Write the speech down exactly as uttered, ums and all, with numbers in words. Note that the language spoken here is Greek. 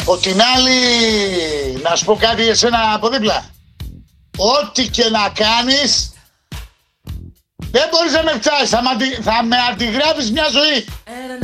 Από την άλλη, να σου πω κάτι για σένα από δίπλα. Ό,τι και να κάνεις, δεν μπορείς να με φτάσεις. Θα, θα με αντιγράφεις μια ζωή.